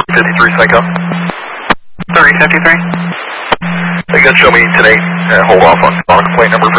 53 Psycho. 3053. Are you going to show me today, hold off on complaint number for